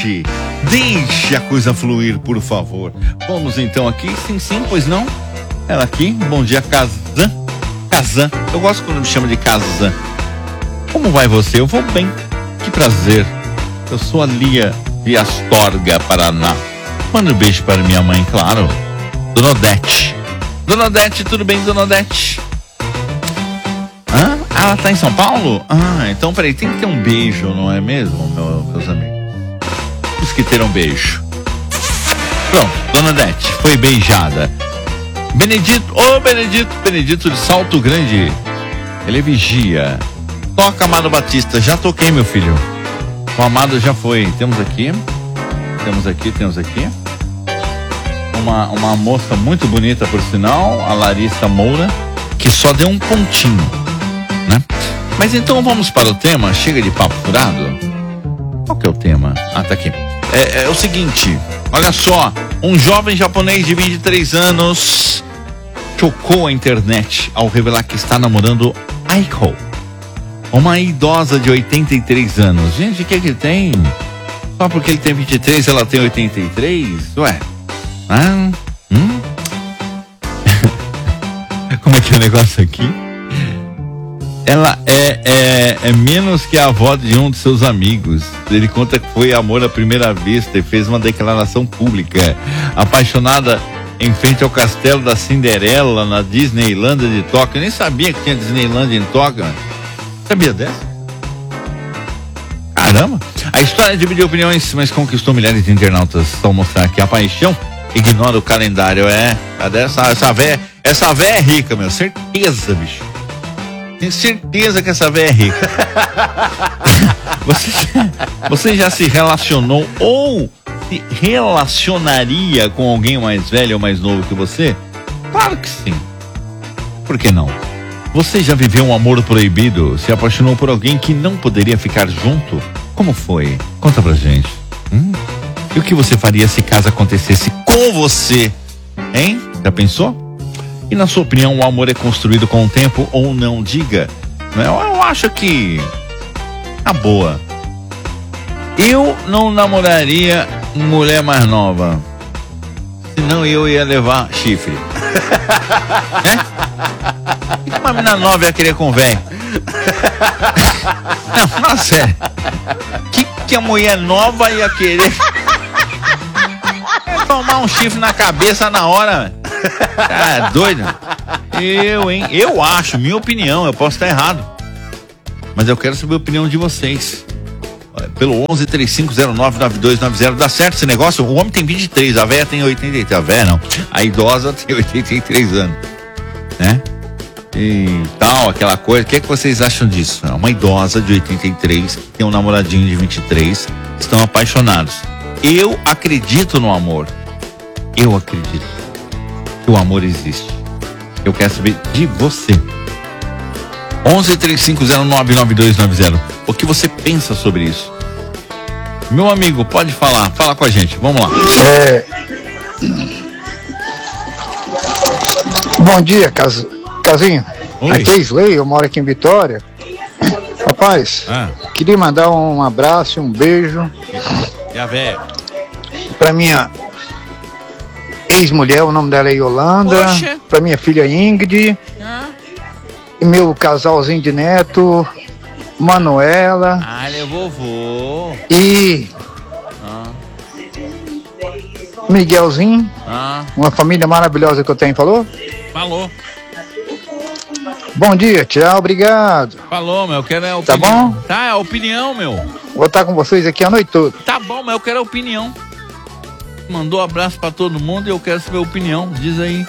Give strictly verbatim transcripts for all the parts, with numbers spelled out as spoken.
deixe, deixe a coisa fluir, por favor. Vamos então aqui, sim, sim, pois não? Ela aqui, bom dia, Kazan. Kazan, eu gosto quando me chama de Kazan. Como vai você? Eu vou bem, que prazer. Eu sou a Lia de Astorga, Paraná. Manda um beijo para minha mãe, claro. Dona Odete. Dona Odete, tudo bem, Dona Odete? Hã? Ah, ela tá em São Paulo? Ah, então peraí, tem que ter um beijo, não é mesmo, meu, meus amigos? Temos que ter um beijo. Pronto, Dona Odete foi beijada. Benedito, ô oh, Benedito, Benedito de Salto Grande. Ele vigia. Toca, Amado Batista. Já toquei, meu filho. O Amado já foi. Temos aqui. Temos aqui, temos aqui. Uma, uma moça muito bonita, por sinal. A Larissa Moura. Que só deu um pontinho, né? Mas então vamos para o tema. Chega de papo furado. Qual que é o tema? Ah, tá aqui. É, é o seguinte. Olha só. Um jovem japonês de vinte e três anos chocou a internet ao revelar que está namorando Aiko, uma idosa de oitenta e três anos. Gente, o que é que tem? Só porque ele tem vinte e três, ela tem oitenta e três? Ué? Ah, hum? Como é que é o negócio aqui? Ela é, é, é menos que a avó de um de seus amigos. Ele conta que foi amor à primeira vista e fez uma declaração pública. Apaixonada em frente ao castelo da Cinderela, na Disneylândia de Tóquio. Eu nem sabia que tinha Disneylândia em Tóquio. Sabia dessa? Caramba! A história dividiu opiniões, mas conquistou milhares de internautas ao mostrar que a paixão ignora o calendário. É, cadê essa, essa véia? Essa véia é rica, meu. Certeza, bicho. Tenho certeza que essa véia é rica. Você, você já se relacionou ou se relacionaria com alguém mais velho ou mais novo que você? Claro que sim. Por que não? Você já viveu um amor proibido? Se apaixonou por alguém que não poderia ficar junto? Como foi? Conta pra gente. Hum? E o que você faria se caso acontecesse com você? Hein? Já pensou? E na sua opinião, o amor é construído com o tempo ou não? Diga. Eu, eu acho que... a boa. Eu não namoraria mulher mais nova. Senão eu ia levar chifre. Né? Uma menina nova ia querer com velho. Não, não, sério. Que, que a mulher nova ia querer? Ia tomar um chifre na cabeça na hora. Ah, é doido? Eu, hein? Eu acho, minha opinião, eu posso estar errado. Mas eu quero saber a opinião de vocês. Pelo onze, trinta e cinco, zero nove, nove dois nove zero. Dá certo esse negócio? O homem tem vinte e três, a velha tem oitenta e três. A velha não, a idosa tem oitenta e três anos, né? E tal, aquela coisa. O que é que vocês acham disso? Uma idosa de oitenta e três tem um namoradinho de vinte e três, estão apaixonados. Eu acredito no amor. Eu acredito que o amor existe. Eu quero saber de você. onze, trinta e cinco, zero nove, nove dois nove zero. O que você pensa sobre isso? Meu amigo, pode falar. Fala com a gente. Vamos lá. É... Bom dia, Cas... Casinho. Oi. Aqui é Isley, eu moro aqui em Vitória. Rapaz, ah. queria mandar um abraço e um beijo. E a véia? Pra minha ex-mulher, o nome dela é Yolanda. Poxa. Pra minha filha Ingrid. Ah. E meu casalzinho de neto, Manuela. Ah, ele é vovô. E ah. Miguelzinho. Ah. Uma família maravilhosa que eu tenho, falou? Falou. Bom dia, tchau, obrigado. Falou, meu, eu quero a opinião. Tá bom? Tá, é a opinião, meu. Vou estar com vocês aqui a noite toda. Tá bom, mas eu quero a opinião. Mandou um abraço pra todo mundo e eu quero saber a opinião. Diz aí.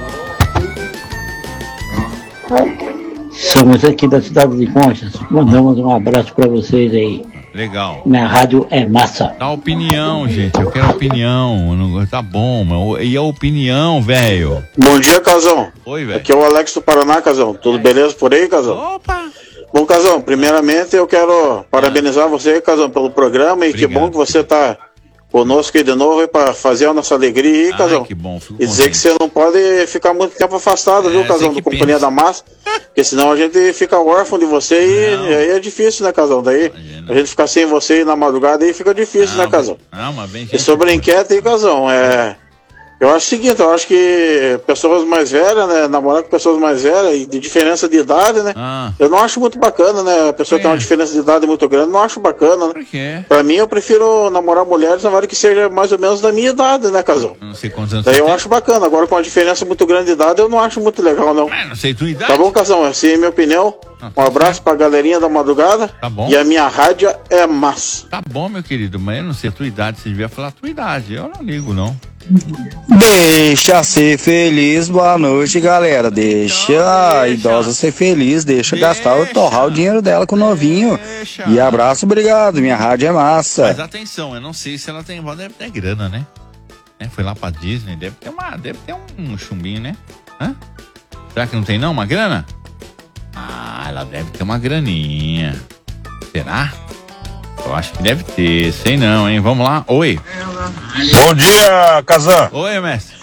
Somos aqui da cidade de Conchas. Mandamos um abraço pra vocês aí. Legal. Minha rádio é massa. Dá opinião, gente. Eu quero opinião. Não, tá bom, meu. E a opinião, velho? Bom dia, Casão. Oi, velho. Aqui é o Alex do Paraná, Casão. Tudo beleza por aí, Casão? Opa! Bom, Casão, primeiramente eu quero parabenizar você, Casão, pelo programa. E Obrigado. Que bom que você tá conosco aí de novo para fazer a nossa alegria aí, Casão. Que bom, fico e dizer contente. que você não pode ficar muito tempo afastado, é, viu, Casão, do Companhia da Massa. Porque senão a gente fica órfão de você e aí é difícil, né, casal? Daí imagina. A gente ficar sem você na madrugada aí fica difícil, não, né, casal? Não, mas bem e sobre a enquete aí, casal, é... Eu acho o seguinte, eu acho que pessoas mais velhas, né, namorar com pessoas mais velhas e de diferença de idade, né, ah. eu não acho muito bacana, né, a pessoa tem uma diferença de idade muito grande, não acho bacana, né. Por quê? Pra mim, eu prefiro namorar mulheres, na hora que seja mais ou menos da minha idade, né, casal? Não sei quantos anos Daí eu tem. acho bacana, agora com uma diferença muito grande de idade, eu não acho muito legal, não. Mas não sei tua idade. Tá bom, casal? Essa é a minha opinião. Ah, um abraço pra galerinha da madrugada. Tá bom. E a minha rádio é massa. Tá bom, meu querido, mas eu não sei a tua idade, você devia falar a tua idade, eu não ligo, não. Deixa ser feliz, boa noite, galera. Deixa, deixa. a idosa ser feliz, deixa, deixa gastar, torrar o dinheiro dela com o novinho. Deixa. E abraço, obrigado, minha rádio é massa. Mas atenção, eu não sei se ela tem, deve ter grana, né? É, foi lá pra Disney, deve ter uma, deve ter um chumbinho, né? Hã? Será que não tem não, uma grana? Ah, ela deve ter uma graninha. Será? Eu acho que deve ter, sei não, hein? Vamos lá, oi. Bom dia, Kazan. Oi, mestre.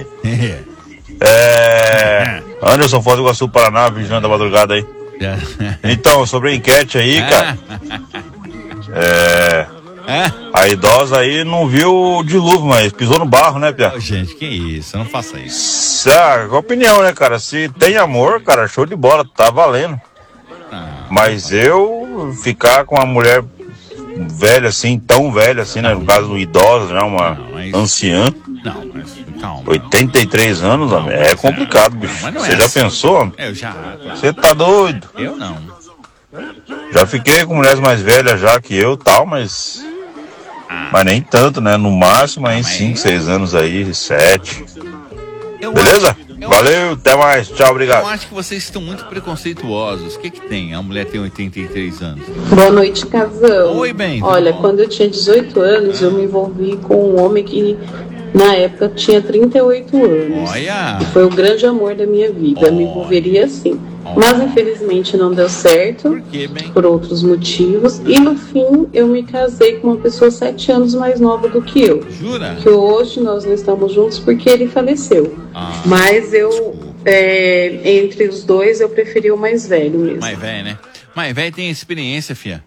é... Anderson, Foz do Iguaçu, Paraná, vigilante da madrugada aí. Então, sobre a enquete aí, cara. É... É? A idosa aí não viu o dilúvio, mas pisou no barro, né, Pia? Oh, gente, que isso, não faça isso. Ah, qual a opinião, né, cara? Se tem amor, cara, show de bola, tá valendo. Ah, mas eu ficar com uma mulher velha assim, tão velha assim, né? No caso, idosa, né? Uma não, mas... anciã. Não, mas calma. oitenta e três anos, não, é complicado, bicho. Você é já assim. pensou? Eu já. Você tá doido? Eu não. Já fiquei com mulheres mais velhas já que eu tal, mas. Ah. Mas nem tanto, né? No máximo aí cinco, seis anos aí, sete. Eu Beleza? Acho, Valeu, acho, até mais. Tchau, obrigado. Eu acho que vocês estão muito preconceituosos. O que que tem? A mulher tem oitenta e três anos. Boa noite, Casão. Oi, bem. Olha, quando eu tinha dezoito anos, eu me envolvi com um homem que na época tinha trinta e oito anos. Olha! E foi o grande amor da minha vida. Oh. Me envolveria assim. Oh. Mas infelizmente não deu certo. Por quê, bem? Por outros motivos. E no fim eu me casei com uma pessoa sete anos mais nova do que eu. Jura? Que hoje nós não estamos juntos porque ele faleceu. Ah, Mas eu, é, entre os dois, eu preferi o mais velho mesmo. Mais velho, né? Mais velho tem experiência, fia.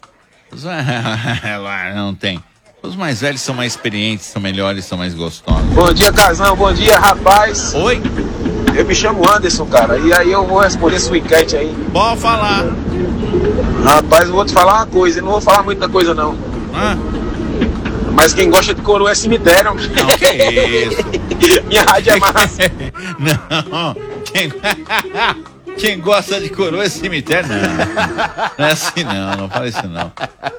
Não tem. Os mais velhos são mais experientes, são melhores, são mais gostosos. Bom dia, Casão. Bom dia, rapaz. Oi. Eu me chamo Anderson, cara. E aí eu vou responder sua enquete aí. Pode falar. Rapaz, eu vou te falar uma coisa. Eu não vou falar muita coisa, não. Ah. Mas quem gosta de coroa é cemitério. Não, que isso? Minha rádio é massa. Não. Quem... Quem gosta de coroa é cemitério, não. Não é assim não, não fala isso não.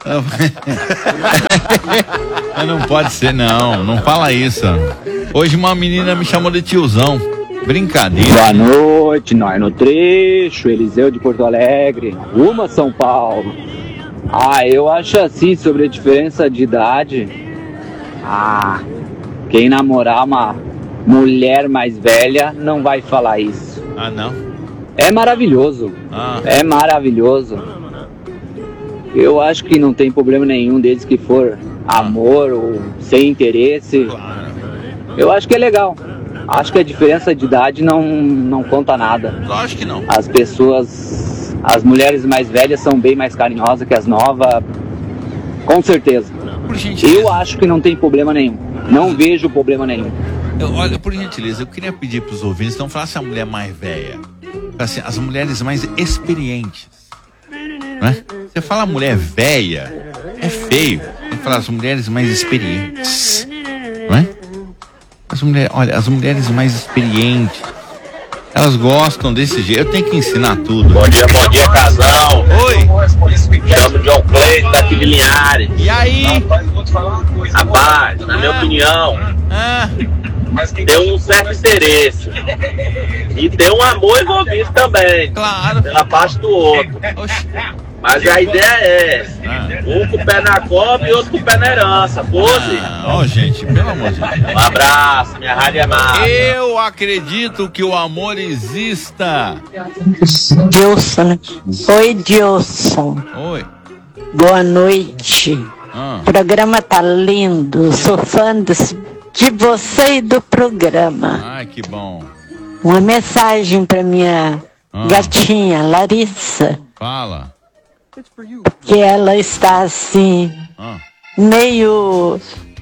Não, não pode ser não, não fala isso. Hoje uma menina me chamou de tiozão. Brincadeira. Boa noite, nós no trecho, Eliseu de Porto Alegre, rumo a São Paulo. Ah, eu acho assim, sobre a diferença de idade. Ah, quem namorar uma mulher mais velha não vai falar isso. Ah, não? É maravilhoso, ah. é maravilhoso. Eu acho que não tem problema nenhum desde que for amor ou sem interesse. Eu acho que é legal. Acho que a diferença de idade não, não conta nada. Lógico que não. As pessoas, as mulheres mais velhas são bem mais carinhosas que as novas, com certeza. Por gentileza. Eu acho que não tem problema nenhum. Não vejo problema nenhum. Eu, olha, por gentileza, eu queria pedir para os ouvintes não falar se a mulher mais velha. Assim, as mulheres mais experientes, né? Você fala mulher velha, é feio. Tem que falar as mulheres mais experientes, não é? As mulheres, olha, as mulheres mais experientes, elas gostam desse jeito. Eu tenho que ensinar tudo. Bom dia, bom dia, casal. Oi. Chamo John Cleiton daqui de Linhares. E aí? Rapaz, na minha opinião, ah. tem um certo interesse. E tem um amor envolvido também. Claro. Pela parte do outro. Oxi. Mas a ideia é essa. Ah. Um com o pé na cova e outro com o pé na herança. Pose. Ó, oh, gente, pelo amor de Deus. Um abraço, minha rádio é massa. Eu acredito que o amor exista. Dilson. Oi, Dilson. Oi. Boa noite. Ah. O programa tá lindo. Sou fã desse, de você e do programa. Ai, que bom. Uma mensagem para minha ah. gatinha, Larissa. Fala. Que ela está assim, ah. meio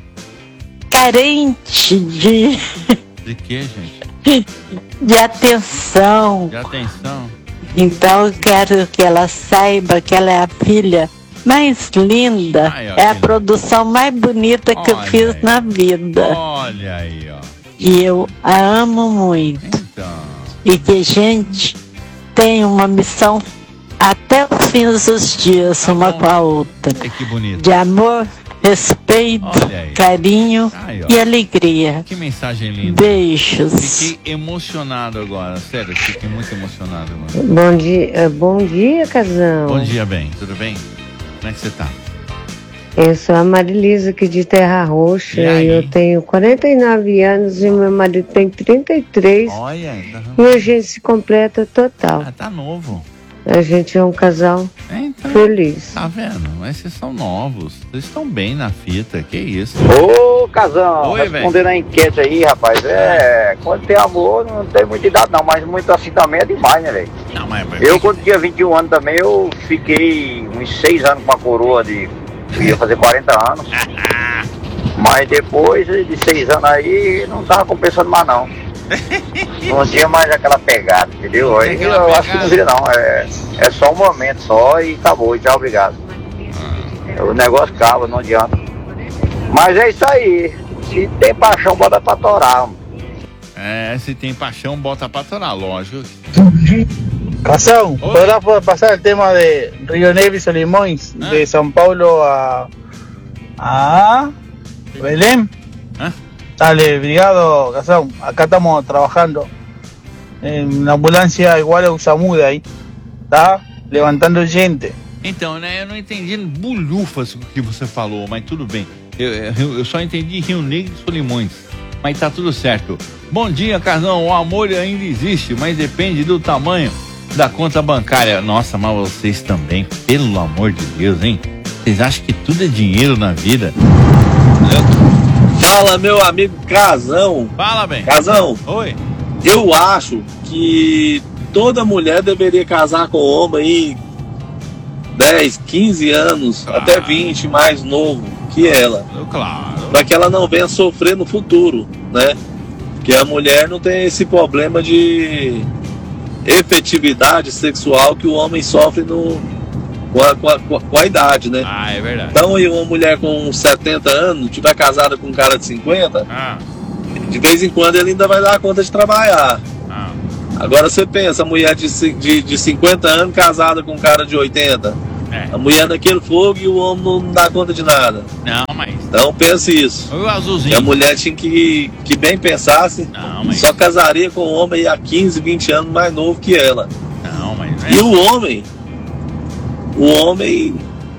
carente de... De quê, gente? De atenção. De atenção. Então eu quero que ela saiba que ela é a filha mais linda. Ai, é a produção mais bonita que olha eu fiz aí. Na vida. Olha aí, ó. E eu a amo muito. Então. E que a gente tem uma missão até os fins dos dias, tá uma bom. Com a outra. Ai, que bonito. De amor, respeito, carinho ai, e alegria. Que mensagem linda. Beijos. Fiquei emocionado agora, sério, fiquei muito emocionado agora. Bom dia, bom dia, casão. Bom dia, bem, tudo bem? Como é que você tá? Eu sou a Marilisa aqui de Terra Roxa e, e eu tenho quarenta e nove anos e meu marido tem trinta e três. Olha, tá... e a gente se completa total. Ah, tá novo. A gente é um casal então, feliz. Tá vendo? Mas vocês são novos. Vocês estão bem na fita. Que isso? Ô, casão. Oi, respondendo véio. A enquete aí, rapaz. É, quando tem amor, não tem muita idade não. Mas muito assim também é demais, né, velho? Eu, quando tinha vinte e um anos também, eu fiquei uns seis anos com a coroa de... Eu ia fazer quarenta anos. Mas depois de seis anos aí, não tava compensando mais não. Não tinha mais aquela pegada, entendeu? Aí eu pegada. Acho que não vira não, é, é só um momento só e acabou, e tchau, obrigado. Ah. O negócio acaba, não adianta. Mas é isso aí, se tem paixão, bota pra torar. É, se tem paixão, bota pra torar, lógico. Razão, podrá passar o tema de Rio Negro e Solimões, ah. de São Paulo a, a Belém? Ah. Dale, obrigado, Casão. Acá estamos trabajando en la ambulancia igual a SAMU aí, tá? Levantando gente. Então, né, eu não entendi bulhufas o que você falou, mas tudo bem. Eu, eu, eu só entendi Rio Negro e Solimões, mas tá tudo certo. Bom dia, Casão. O amor ainda existe, mas depende do tamanho da conta bancária. Nossa, mas vocês também, pelo amor de Deus, hein? Vocês acham que tudo é dinheiro na vida? Entendeu? Fala, meu amigo Casão. Fala, bem. Casão. Oi. Eu acho que toda mulher deveria casar com homem aí dez, quinze anos, claro. Até vinte, mais novo que ela. Claro. Para que ela não venha sofrer no futuro, né? Porque a mulher não tem esse problema de efetividade sexual que o homem sofre no... Com a, com, a, com a idade, né? Ah, é verdade. Então, e uma mulher com setenta anos, tiver casada com um cara de cinquenta, ah. de vez em quando ele ainda vai dar conta de trabalhar. Ah. Agora você pensa, a mulher de, de, de cinquenta anos casada com um cara de oitenta. É. A mulher naquele fogo e o homem não dá conta de nada. Não, mas... Então pense isso. O azulzinho. E a mulher tinha que, que bem pensasse, não, mas... só casaria com um homem há quinze, vinte anos mais novo que ela. Não, mas... Não é... E o homem... O homem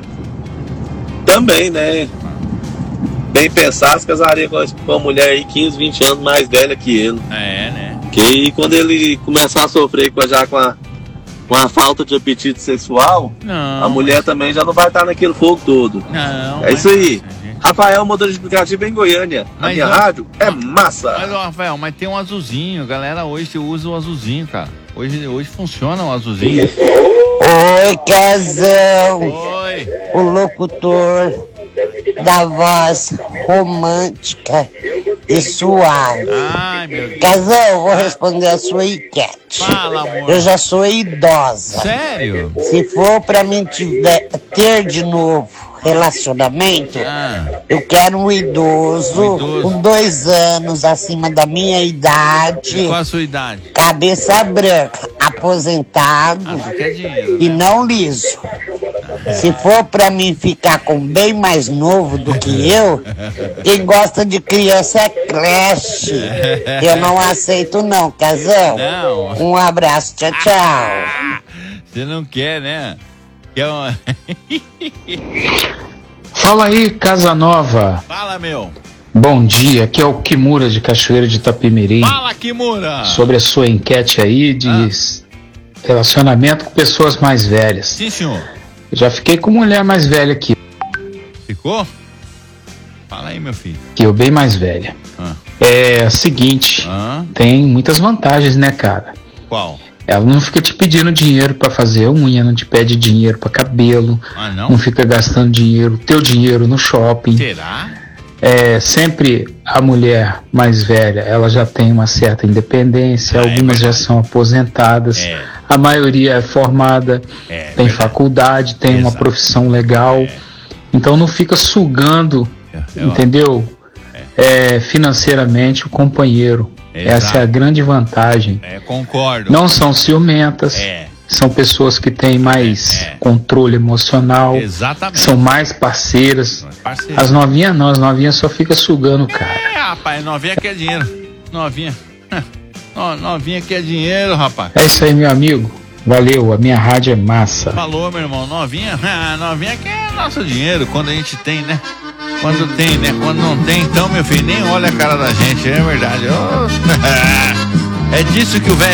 também, né? Bem pensado, se casaria com uma mulher aí quinze, vinte anos mais velha que ele. É, né? Que aí quando ele começar a sofrer com a, já com a, com a falta de apetite sexual, não, a mulher mas... também já não vai estar naquele fogo todo. Não, é isso aí. Mas... Rafael, motorista de aplicativo em Goiânia. A minha ó, rádio é massa. Mas, ó, Rafael, mas tem um azulzinho. Galera, hoje usa o azulzinho, cara. Hoje, hoje funciona o azulzinho. Oi, Casão. Oi. O locutor da voz romântica e suave. Ai, meu Deus. Casão, vou responder a sua enquete. Fala, amor. Eu já sou idosa. Sério? Se for pra mim tiver, ter de novo relacionamento, ah. eu quero um idoso, um idoso com dois anos acima da minha idade. E qual a sua idade? Cabeça branca, aposentado ah, quer dinheiro, e né? não liso. Se for pra mim ficar com bem mais novo do que eu, quem gosta de criança é creche. Eu não aceito não, Casão. Não. Um abraço, tchau, tchau. Você não quer, né? Quer uma... Fala aí, Casa Nova. Fala, meu. Bom dia, aqui é o Kimura de Cachoeira de Itapemirim. Fala, Kimura. Sobre a sua enquete aí de ah. relacionamento com pessoas mais velhas. Sim, senhor. Eu já fiquei com mulher mais velha aqui. Ficou? Fala aí, meu filho. Que eu bem mais velha. Ah. É o seguinte, ah. tem muitas vantagens, né, cara? Qual? Ela não fica te pedindo dinheiro para fazer unha, não te pede dinheiro para cabelo, Ah, não? não fica gastando dinheiro, teu dinheiro no shopping. Será? É, sempre a mulher mais velha, ela já tem uma certa independência, Ah, algumas é já são aposentadas, É. a maioria é formada, É, tem verdade. faculdade, tem uma Exato. profissão legal, então não fica sugando, Eu- entendeu? É, financeiramente o companheiro. Exato. Essa é a grande vantagem. É, concordo. Não são ciumentas, É. são pessoas que têm mais É. controle emocional, Exatamente. são mais parceiras. Parceiro. As novinhas não, as novinhas só ficam sugando o cara. É, rapaz, novinha quer dinheiro. Novinha. No- Novinha quer dinheiro, rapaz. É isso aí, meu amigo. Valeu, a minha rádio é massa. Falou, meu irmão. Novinha, ah, novinha quer nosso dinheiro quando a gente tem, né? Quando tem, né? Quando não tem, então, meu filho, nem olha a cara da gente, é verdade. Ô, é disso que o velho